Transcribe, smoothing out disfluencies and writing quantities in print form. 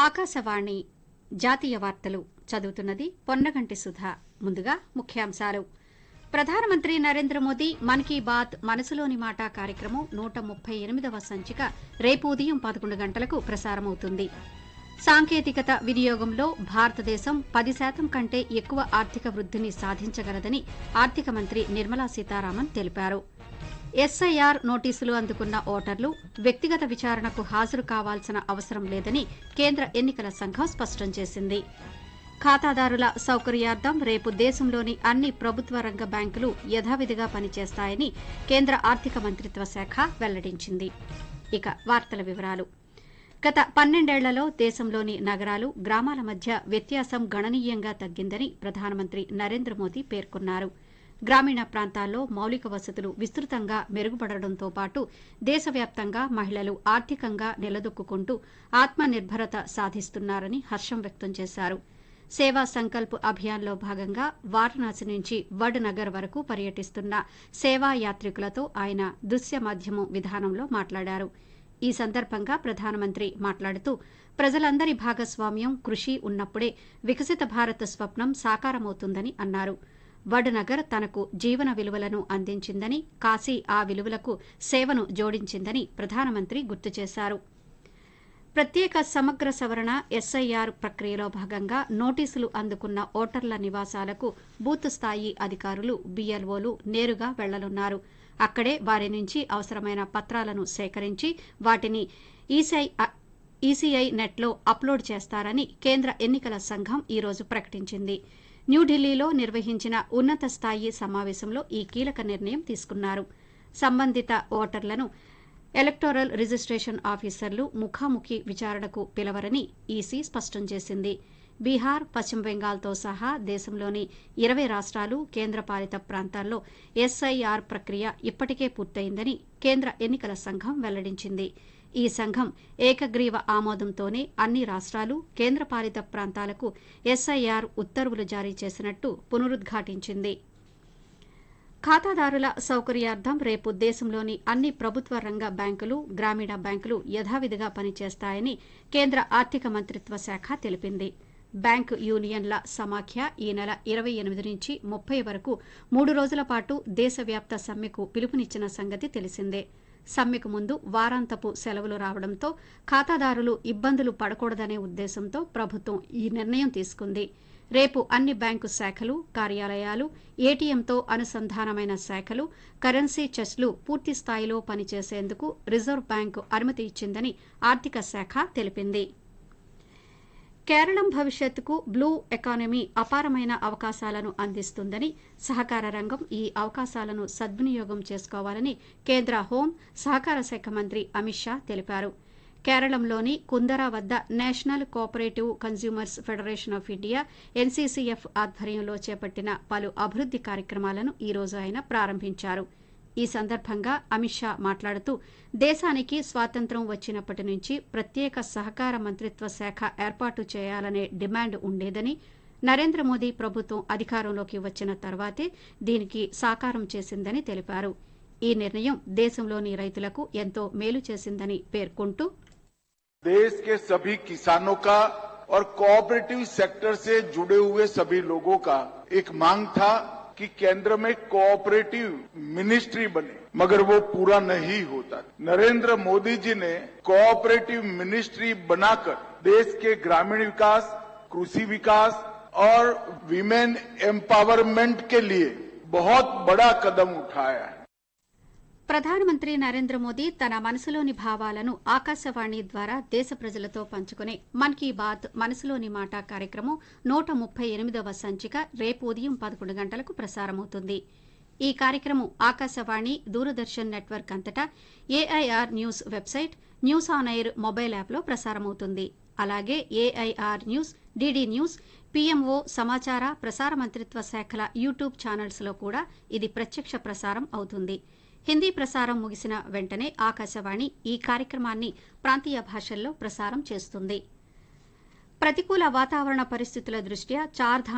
ఆకాశవాణి జాతీయ వార్తలు చదువుతున్నది పొన్నగంటి సుధా. ముందుగా ముఖ్యాంశాలు. ప్రధానమంత్రి నరేంద్ర మోదీ మన్ కీ బాత్ మనసులోని మాట కార్యక్రమం 138వ సంచిక రేపు ఉదయం 11 గంటలకు ప్రసారమవుతుంది. సాంకేతికత వినియోగంలో భారతదేశం 10% కంటే ఎక్కువ ఆర్థిక వృద్ధిని సాధించగలదని ఆర్థిక మంత్రి నిర్మలా సీతారామన్ తెలిపారు. ఎస్ఐఆర్ నోటీసులు అందుకున్న ఓటర్లు వ్యక్తిగత విచారణకు హాజరు కావాల్సిన అవసరం లేదని కేంద్ర ఎన్నికల సంఘం స్పష్టం చేసింది. ఖాతాదారుల సౌకర్యార్థం రేపు దేశంలోని అన్ని ప్రభుత్వ రంగ బ్యాంకులు యథావిధిగా పనిచేస్తాయని కేంద్ర ఆర్థిక మంత్రిత్వ శాఖ వెల్లడించింది. ఇక వార్తల వివరాలు. గత 12 ఏళ్లలో దేశంలోని నగరాలు, గ్రామాల మధ్య వ్యత్యాసం గణనీయంగా తగ్గిందని ప్రధానమంత్రి నరేంద్ర మోదీ పేర్కొన్నారు. గ్రామీణ ప్రాంతాల్లో మౌలిక వసతులు విస్తృతంగా మెరుగుపడడంతో పాటు దేశవ్యాప్తంగా మహిళలు ఆర్థికంగా నిలదొక్కుంటూ ఆత్మనిర్భరత సాధిస్తున్నారని హర్షం వ్యక్తం చేశారు. సేవా సంకల్ప్ అభియాన్లో భాగంగా వారణాసి నుంచి వడ్ నగర్ వరకు పర్యటిస్తున్న సేవా యాత్రికులతో ఆయన దృశ్య మాధ్యమం విధానంలో మాట్లాడారు. ఈ సందర్భంగా ప్రధానమంత్రి మాట్లాడుతూ ప్రజలందరి భాగస్వామ్యం, కృషి ఉన్నప్పుడే వికసిత భారత్ స్వప్నం సాకారమవుతుందని అన్నారు. వడ్ నగర్ తనకు జీవన విలువలను అందించిందని, కాశీ ఆ విలువలకు సేవను జోడించిందని ప్రధానమంత్రి గుర్తు చేశారు. ప్రత్యేక సమగ్ర సవరణ ఎస్ఐఆర్ ప్రక్రియలో భాగంగా నోటీసులు అందుకున్న ఓటర్ల నివాసాలకు బూత్ స్థాయి అధికారులు, బీఎల్ఓలు నేరుగా వెళ్లనున్నారు. అక్కడే వారి నుంచి అవసరమైన పత్రాలను సేకరించి వాటిని ఈసీఐ నెట్లో అప్లోడ్ చేస్తారని కేంద్ర ఎన్నికల సంఘం ఈ రోజు ప్రకటించింది. న్యూఢిల్లీలో నిర్వహించిన ఉన్నత స్థాయి సమావేశంలో ఈ కీలక నిర్ణయం తీసుకున్నారు. సంబంధిత ఓటర్లను ఎలక్టోరల్ రిజిస్టేషన్ ఆఫీసర్లు ముఖాముఖి విచారణకు పిలవరని ఈసీ స్పష్టం చేసింది. బీహార్, పశ్చిమ బెంగాల్తో సహా దేశంలోని 20 రాష్ట్రాలు, కేంద్రపాలిత ప్రాంతాల్లో ఎస్ఐఆర్ ప్రక్రియ ఇప్పటికే పూర్తయిందని కేంద్ర ఎన్నికల సంఘం వెల్లడించింది. ఈ సంఘం ఏకగ్రీవ ఆమోదంతోనే అన్ని రాష్ట్రాలు, కేంద్రపాలిత ప్రాంతాలకు ఎస్ఐఆర్ ఉత్తర్వులు జారీ చేసినట్టు పునరుద్ఘాటించింది. ఖాతాదారుల సౌకర్యార్థం రేపు దేశంలోని అన్ని ప్రభుత్వ రంగ బ్యాంకులు, గ్రామీణ బ్యాంకులు యథావిధిగా పనిచేస్తాయని కేంద్ర ఆర్థిక మంత్రిత్వ శాఖ తెలిపింది. బ్యాంకు యూనియన్ల సమాఖ్య ఈ నెల 28 నుంచి 30 వరకు 3 రోజుల పాటు దేశవ్యాప్త సమ్మెకు పిలుపునిచ్చిన సంగతి తెలిసిందే. సమ్మెకు ముందు వారాంతపు సెలవులు రావడంతో ఖాతాదారులు ఇబ్బందులు పడకూడదనే ఉద్దేశంతో ప్రభుత్వం ఈ నిర్ణయం తీసుకుంది. రేపు అన్ని బ్యాంకు శాఖలు, కార్యాలయాలు, ఏటీఎంతో అనుసంధానమైన శాఖలు, కరెన్సీ చెస్ట్లు పూర్తి స్థాయిలో పనిచేసేందుకు రిజర్వ్ బ్యాంకు అనుమతి ఇచ్చిందని ఆర్థిక శాఖ తెలిపింది. కేరళం భవిష్యత్తుకు బ్లూ ఎకానమీ అపారమైన అవకాశాలను అందిస్తుందని, సహకార రంగం ఈ అవకాశాలను సద్వినియోగం చేసుకోవాలని కేంద్ర హోం, సహకార శాఖ మంత్రి అమిత్ షా తెలిపారు. కేరళంలోని కుందరా వద్ద national cooperative consumers federation of India NCCF ఆధ్వర్యంలో చేపట్టిన పలు అభివృద్ది కార్యక్రమాలను ఈ రోజు ఆయన ప్రారంభించారు. ఈ సందర్భంగా అమిత్ షా మాట్లాడుతూ దేశానికి స్వాతంత్ర్యం వచ్చినప్పటి నుంచి ప్రత్యేక సహకార మంత్రిత్వ శాఖ ఏర్పాటు చేయాలనే డిమాండ్ ఉండేదని, నరేంద్ర మోదీ ప్రభుత్వం అధికారంలోకి వచ్చిన తర్వాతే దీనికి సాకారం చేసిందని తెలిపారు. ఈ నిర్ణయం దేశంలోని రైతులకు ఎంతో మేలు చేసిందని పేర్కొంటూ देश के सभी किसानों का और कोऑपरेटिव सेक्टर से जुड़े हुए सभी लोगों का एक मांग था कि केंद्र में कोऑपरेटिव मिनिस्ट्री बने, मगर वो पूरा नहीं होता। नरेंद्र मोदी जी ने कोऑपरेटिव मिनिस्ट्री बनाकर देश के ग्रामीण विकास, कृषि विकास और विमेन एम्पावरमेंट के लिए बहुत बड़ा कदम उठाया है. ప్రధానమంత్రి నరేంద్ర మోదీ తన మనసులోని భావాలను ఆకాశవాణి ద్వారా దేశ ప్రజలతో పంచుకునే మన్ కీ బాత్ మనసులోని మాట కార్యక్రమం 138వ సంచిక రేపు ఉదయం 11 గంటలకు ప్రసారమవుతుంది. ఈ కార్యక్రమం ఆకాశవాణి, దూరదర్శన్ నెట్వర్క్ అంతటా AIR news website, news on air mobile యాప్లో ప్రసారమవుతుంది. అలాగే AIR news, DD news, PMO సమాచార ప్రసార మంత్రిత్వ శాఖల యూట్యూబ్ ఛానల్స్లో కూడా ఇది ప్రత్యక్ష ప్రసారం అవుతుంది. హిందీ ప్రసారం ముగిసిన వెంటనే ఆకాశవాణి ఈ కార్యక్రమాన్ని ప్రాంతీయ భాషల్లో ప్రసారం చేస్తుంది. ప్రతికూల వాతావరణ పరిస్థితుల దృష్ట్యా చార్ధామ్